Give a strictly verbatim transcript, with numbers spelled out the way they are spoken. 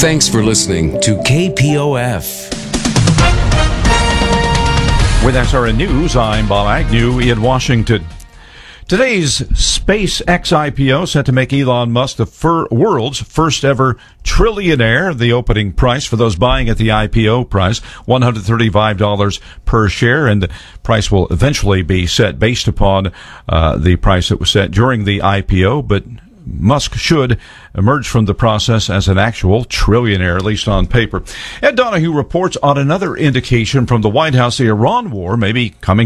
Thanks for listening to K P O F. With S R N News, I'm Bob Agnew in Washington. Today's SpaceX I P O set to make Elon Musk the fir- world's first ever trillionaire. The opening price for those buying at the I P O price, one hundred thirty-five dollars per share, and the price will eventually be set based upon uh, the price that was set during the I P O, but Musk should emerge from the process as an actual trillionaire, at least on paper. Ed Donahue reports on another indication from the White House the Iran war may be coming